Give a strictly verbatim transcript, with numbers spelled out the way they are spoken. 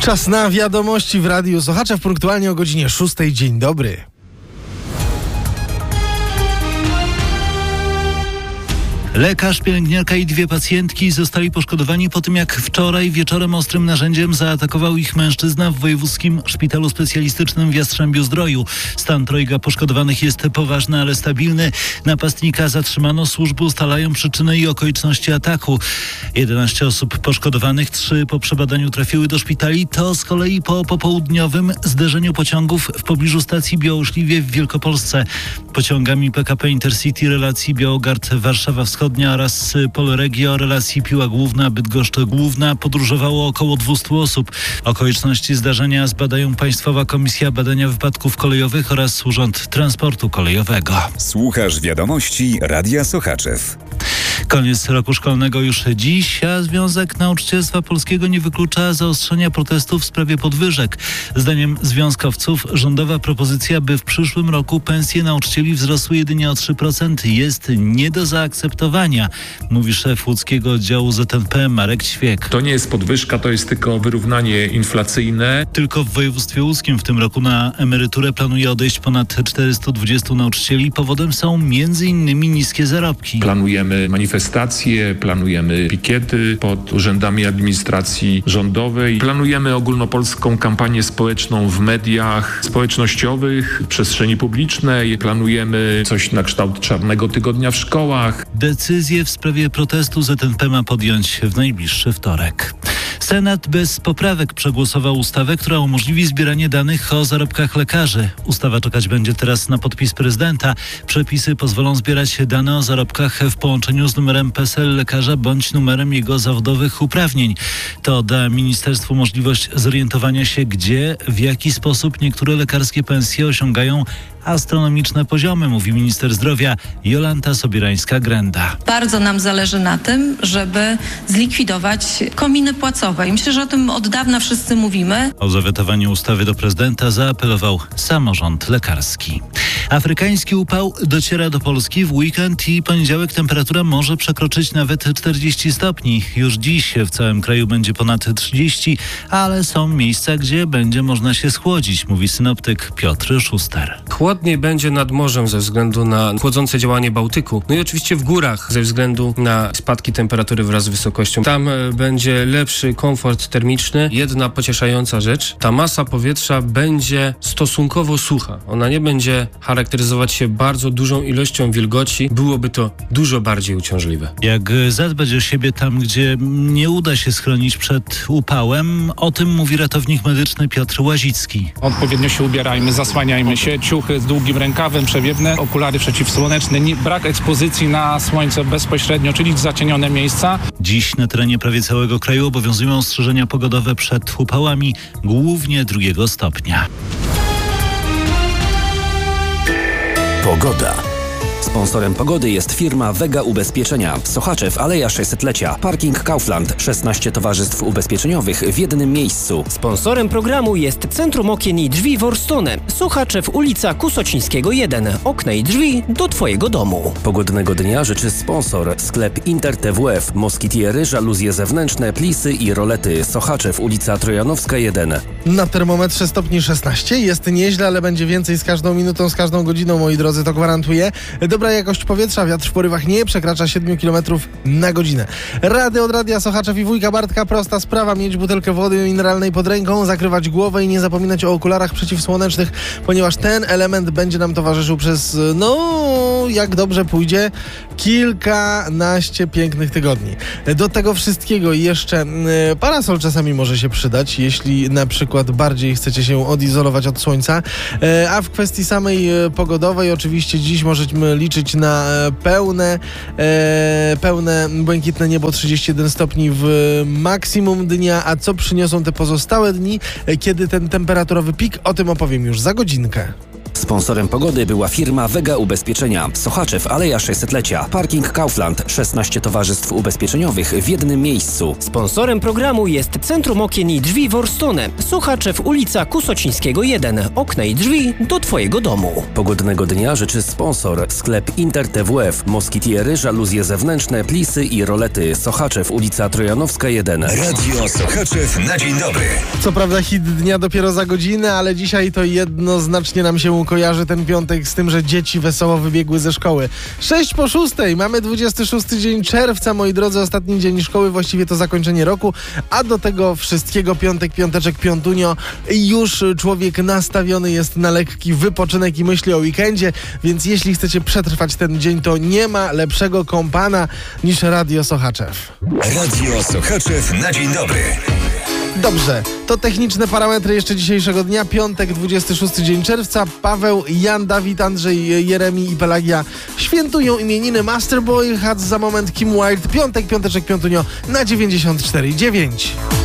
Czas na wiadomości w Radiu Sochaczew, punktualnie o godzinie szóstej. Dzień dobry. Lekarz, pielęgniarka i dwie pacjentki zostali poszkodowani po tym, jak wczoraj wieczorem ostrym narzędziem zaatakował ich mężczyzna w wojewódzkim szpitalu specjalistycznym w Jastrzębiu-Zdroju. Stan trojga poszkodowanych jest poważny, ale stabilny. Napastnika zatrzymano, służby ustalają przyczynę i okoliczności ataku. jedenaście osób poszkodowanych, trzy po przebadaniu trafiły do szpitali. To z kolei po popołudniowym zderzeniu pociągów w pobliżu stacji Białoszliwie w Wielkopolsce. Pociągami P K P Intercity relacji Białogard-Warszawa Wschodnia oraz Polregio relacji Piła Główna, Bydgoszcz Główna podróżowało około dwieście osób. Okoliczności zdarzenia zbadają Państwowa Komisja Badania Wypadków Kolejowych oraz Urząd Transportu Kolejowego. Słuchasz wiadomości Radia Sochaczew. Koniec roku szkolnego już dziś, a Związek Nauczycielstwa Polskiego nie wyklucza zaostrzenia protestów w sprawie podwyżek. Zdaniem związkowców rządowa propozycja, by w przyszłym roku pensje nauczycieli wzrosły jedynie o trzy procent, jest nie do zaakceptowania, mówi szef łódzkiego oddziału Z N P Marek Ćwiek. To nie jest podwyżka, to jest tylko wyrównanie inflacyjne. Tylko w województwie łódzkim w tym roku na emeryturę planuje odejść ponad czterystu dwudziestu nauczycieli. Powodem są między innymi niskie zarobki. Planujemy manifestacje, planujemy pikiety pod urzędami administracji rządowej. Planujemy ogólnopolską kampanię społeczną w mediach społecznościowych, w przestrzeni publicznej. Planujemy coś na kształt czarnego tygodnia w szkołach. Decyzję w sprawie protestu Z N P ma podjąć w najbliższy wtorek. Senat bez poprawek przegłosował ustawę, która umożliwi zbieranie danych o zarobkach lekarzy. Ustawa czekać będzie teraz na podpis prezydenta. Przepisy pozwolą zbierać dane o zarobkach w połączeniu z numerem P E S E L lekarza bądź numerem jego zawodowych uprawnień. To da ministerstwu możliwość zorientowania się, gdzie, w jaki sposób niektóre lekarskie pensje osiągają astronomiczne poziomy, mówi minister zdrowia Jolanta Sobierańska-Grenda. Bardzo nam zależy na tym, żeby zlikwidować kominy płacowe i myślę, że o tym od dawna wszyscy mówimy. O zawetowaniu ustawy do prezydenta zaapelował samorząd lekarski. Afrykański upał dociera do Polski w weekend i poniedziałek temperatura może przekroczyć nawet czterdzieści stopni. Już dziś w całym kraju będzie ponad trzydzieści, ale są miejsca, gdzie będzie można się schłodzić, mówi synoptyk Piotr Szuster. Chłodniej będzie nad morzem ze względu na chłodzące działanie Bałtyku. No i oczywiście w górach ze względu na spadki temperatury wraz z wysokością. Tam e, będzie lepszy komfort termiczny. Jedna pocieszająca rzecz, ta masa powietrza będzie stosunkowo sucha. Ona nie będzie charakteryzować się bardzo dużą ilością wilgoci. Byłoby to dużo bardziej uciążliwe. Jak zadbać o siebie tam, gdzie nie uda się schronić przed upałem? O tym mówi ratownik medyczny Piotr Łazicki. Odpowiednio się ubierajmy, zasłaniajmy się, ciuchy z długim rękawem, przewiewne, okulary przeciwsłoneczne, nie, brak ekspozycji na słońce bezpośrednio, czyli zacienione miejsca. Dziś na terenie prawie całego kraju obowiązują ostrzeżenia pogodowe przed upałami, głównie drugiego stopnia. Pogoda. Sponsorem pogody jest firma Vega Ubezpieczenia. Sochaczew, Aleja sześćsetlecia. Parking Kaufland. szesnaście towarzystw ubezpieczeniowych w jednym miejscu. Sponsorem programu jest Centrum Okien i Drzwi Worstone. Sochaczew, ulica Kusocińskiego jeden. Okna i drzwi do Twojego domu. Pogodnego dnia życzy sponsor. Sklep Inter T W F. Moskitiery, żaluzje zewnętrzne, plisy i rolety. Sochaczew, ulica Trojanowska jeden. Na termometrze stopni szesnaście. Jest nieźle, ale będzie więcej z każdą minutą, z każdą godziną, moi drodzy, to gwarantuję. Dobra jakość powietrza, wiatr w porywach nie przekracza siedem kilometrów na godzinę. Rady od Radia Sochaczew i wujka Bartka, prosta sprawa: mieć butelkę wody mineralnej pod ręką, zakrywać głowę i nie zapominać o okularach przeciwsłonecznych, ponieważ ten element będzie nam towarzyszył przez, no, jak dobrze pójdzie, kilkanaście pięknych tygodni. Do tego wszystkiego jeszcze y, parasol czasami może się przydać, jeśli na przykład bardziej chcecie się odizolować od słońca, y, a w kwestii samej y, pogodowej oczywiście dziś możemy liczyć na pełne, e, pełne błękitne niebo, trzydzieści jeden stopni w maksimum dnia. A co przyniosą te pozostałe dni, kiedy ten temperaturowy pik? O tym opowiem już za godzinkę. Sponsorem pogody była firma Vega Ubezpieczenia. Sochaczew, Aleja sześćsetlecia. Parking Kaufland. szesnaście towarzystw ubezpieczeniowych w jednym miejscu. Sponsorem programu jest Centrum Okien i Drzwi Worstone. Sochaczew, ulica Kusocińskiego jeden. Okna i drzwi do Twojego domu. Pogodnego dnia życzy sponsor. Sklep Inter T W F. Moskitiery, żaluzje zewnętrzne, plisy i rolety. Sochaczew, ulica Trojanowska jeden. Radio Sochaczew na dzień dobry. Co prawda hit dnia dopiero za godzinę, ale dzisiaj to jednoznacznie nam się kojarzy ten piątek z tym, że dzieci wesoło wybiegły ze szkoły. sześć po szóstej, mamy dwudziesty szósty dzień czerwca, moi drodzy, ostatni dzień szkoły, właściwie to zakończenie roku, a do tego wszystkiego piątek, piąteczek, piątunio. Już człowiek nastawiony jest na lekki wypoczynek i myśli o weekendzie, więc jeśli chcecie przetrwać ten dzień, to nie ma lepszego kompana niż Radio Sochaczew. Radio Sochaczew na dzień dobry. Dobrze, to techniczne parametry jeszcze dzisiejszego dnia. Piątek, dwudziesty szósty dzień czerwca. Paweł, Jan, Dawid, Andrzej, Jeremi i Pelagia świętują imieniny. Masterboy, Hats za moment, Kim Wilde. Piątek, piąteczek, piątunio na dziewięćdziesiąt cztery dziewięć.